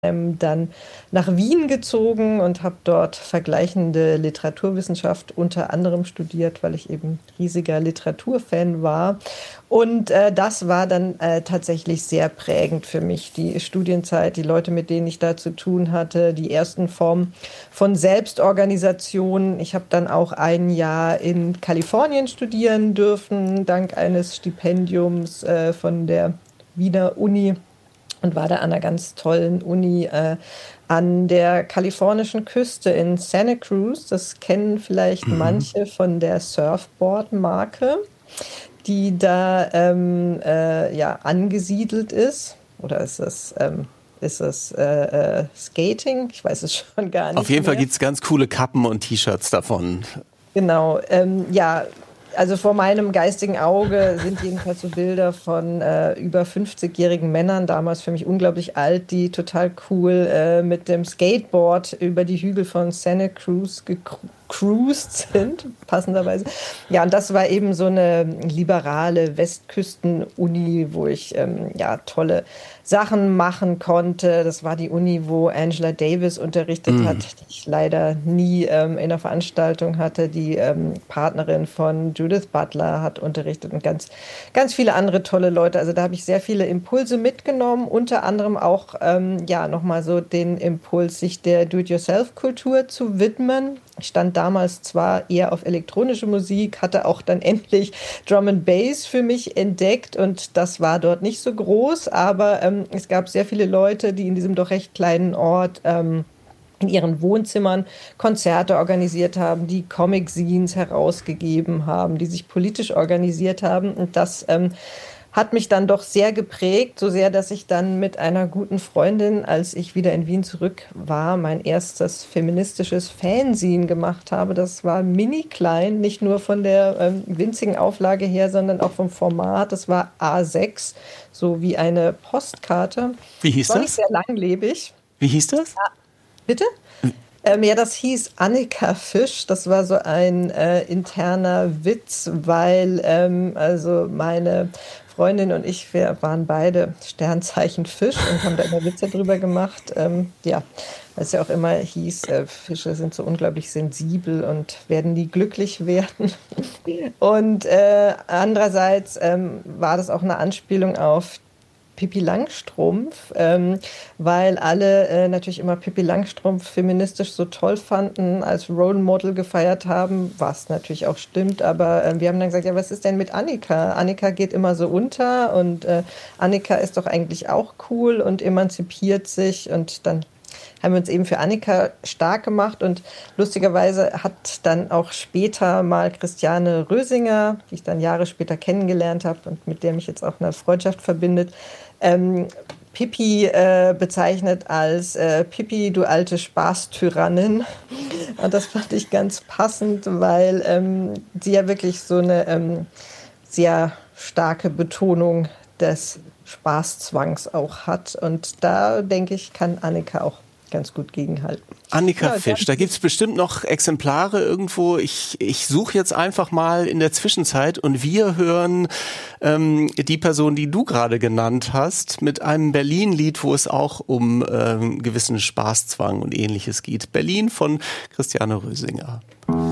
dann nach Wien gezogen und habe dort vergleichende Literaturwissenschaft unter anderem studiert, weil ich eben riesiger Literaturfan war. Und das war dann tatsächlich sehr prägend für mich, die Studienzeit, die Leute, mit denen ich da zu tun hatte, die ersten Formen von Selbstorganisation. Ich habe dann auch ein Jahr in Kalifornien studieren dürfen, dank eines Stipendiums von der Wiener Uni und war da an einer ganz tollen Uni an der kalifornischen Küste in Santa Cruz. Das kennen vielleicht manche von der Surfboard-Marke, die da ja, angesiedelt ist. Oder ist es Skating? Ich weiß es schon gar nicht Auf jeden Fall mehr. gibt es ganz coole Kappen und T-Shirts davon. Genau, ja, also vor meinem geistigen Auge sind jedenfalls so Bilder von über 50-jährigen Männern, damals für mich unglaublich alt, die total cool mit dem Skateboard über die Hügel von Santa Cruz gecruised sind, passenderweise. Ja, und das war eben so eine liberale Westküsten-Uni, wo ich ja tolle Sachen machen konnte. Das war die Uni, wo Angela Davis unterrichtet hat, die ich leider nie in einer Veranstaltung hatte. Die Partnerin von Judith Butler hat unterrichtet und ganz, ganz viele andere tolle Leute. Also da habe ich sehr viele Impulse mitgenommen, unter anderem auch ja nochmal so den Impuls, sich der Do-it-yourself-Kultur zu widmen. Ich stand damals zwar eher auf elektronische Musik, hatte auch dann endlich Drum and Bass für mich entdeckt und das war dort nicht so groß, aber es gab sehr viele Leute, die in diesem doch recht kleinen Ort in ihren Wohnzimmern Konzerte organisiert haben, die Comic-Zines herausgegeben haben, die sich politisch organisiert haben und das hat mich dann doch sehr geprägt, so sehr, dass ich dann mit einer guten Freundin, als ich wieder in Wien zurück war, mein erstes feministisches Fanzine gemacht habe. Das war mini klein, nicht nur von der winzigen Auflage her, sondern auch vom Format. Das war A6, so wie eine Postkarte. Wie hieß das? War das? nicht sehr langlebig. Wie hieß das? Bitte? Ja, das hieß Annika Fisch. Das war so ein interner Witz, weil also meine Freundin und ich, wir waren beide Sternzeichen Fisch und haben da immer Witze drüber gemacht. Ja, weil es ja auch immer hieß, Fische sind so unglaublich sensibel und werden nie glücklich werden. Und andererseits war das auch eine Anspielung auf Pippi Langstrumpf, weil alle natürlich immer Pippi Langstrumpf feministisch so toll fanden, als Role Model gefeiert haben, was natürlich auch stimmt, aber wir haben dann gesagt, ja, was ist denn mit Annika? Annika geht immer so unter und Annika ist doch eigentlich auch cool und emanzipiert sich und dann haben wir uns eben für Annika stark gemacht und lustigerweise hat dann auch später mal Christiane Rösinger, die ich dann Jahre später kennengelernt habe und mit der mich jetzt auch eine Freundschaft verbindet, Pippi bezeichnet als Pippi, du alte Spaßtyrannin. Und das fand ich ganz passend, weil sie ja wirklich so eine sehr starke Betonung des Spaßzwangs auch hat. Und da, denke ich, kann Annika auch ganz gut gegenhalten. Annika Fisch, da gibt es bestimmt noch Exemplare irgendwo. Ich suche jetzt einfach mal in der Zwischenzeit und wir hören die Person, die du gerade genannt hast, mit einem Berlin-Lied, wo es auch um gewissen Spaßzwang und Ähnliches geht. Berlin von Christiane Rösinger.